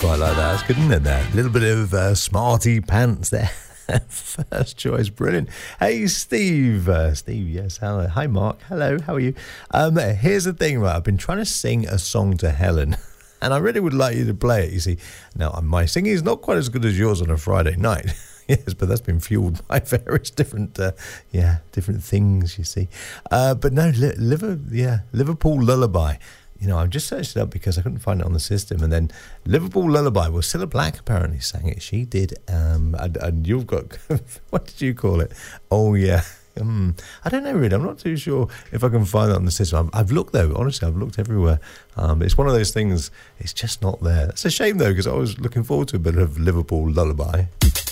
quite like that. It's good, isn't it, there? A little bit of Smarty Pants there. First choice, brilliant. Hey, Steve. Steve, yes, hello. Hi, Mark. Hello, how are you? Here's the thing, right? I've been trying to sing a song to Helen, and I really would like you to play it, you see. Now, my singing is not quite as good as yours on a Friday night. Yes, but that's been fueled by various different things, you see. But no, Liverpool Lullaby. You know, I just searched it up because I couldn't find it on the system. And then Liverpool Lullaby, well, Cilla Black apparently sang it. She did. And you've got, what did you call it? Oh, yeah. I don't know, really. I'm not too sure if I can find it on the system. I've looked, though. Honestly, I've looked everywhere. It's one of those things, it's just not there. It's a shame, though, because I was looking forward to a bit of Liverpool Lullaby.